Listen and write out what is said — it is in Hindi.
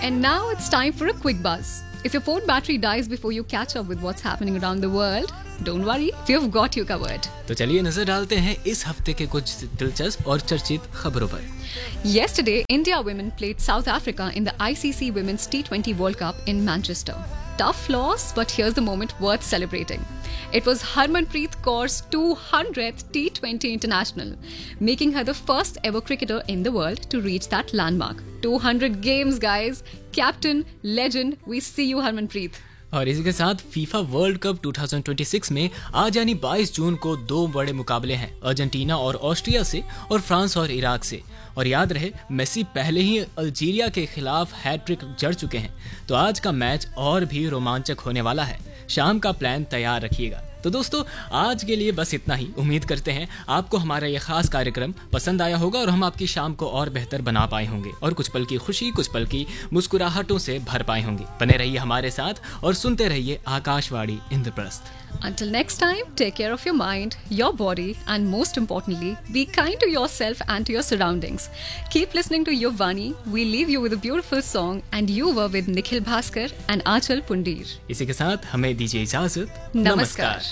And now it's time for a quick buzz. If your phone battery dies before you catch up with what's happening around the world, don't worry, we've got you covered. तो चलिए नजर डालते हैं इस हफ्ते के कुछ दिलचस्प और चर्चित खबरों पर। Yesterday, India women played South Africa in the ICC Women's T20 World Cup in Manchester. Tough loss, but here's the moment worth celebrating. It was Harmanpreet Kaur's 200th T20 international, making her the first ever cricketer in the world to reach that landmark. 200 games, guys. Captain, legend, we see you, Harmanpreet. और इसी के साथ फीफा वर्ल्ड कप 2026 में आज यानी 22 जून को दो बड़े मुकाबले हैं, अर्जेंटीना और ऑस्ट्रिया से और फ्रांस और इराक से। और याद रहे, मेसी पहले ही अल्जीरिया के खिलाफ हैट्रिक जड़ चुके हैं, तो आज का मैच और भी रोमांचक होने वाला है। शाम का प्लान तैयार रखिएगा। तो दोस्तों, आज के लिए बस इतना ही। उम्मीद करते हैं आपको हमारा ये खास कार्यक्रम पसंद आया होगा और हम आपकी शाम को और बेहतर बना पाए होंगे और कुछ पल की खुशी, कुछ पल की मुस्कुराहटों से भर पाए होंगे। बने रहिए हमारे साथ और सुनते रहिए Akashvani Indraprastha. Until next time, take care of your mind, your body, and most importantly, be kind to yourself and to your surroundings. Keep listening to Yuvani. We leave you with a beautiful song, and you were with Nikhil Bhaskar and Achal Pundir. इसी के साथ हमें दीजिए इजाजत। नमस्कार।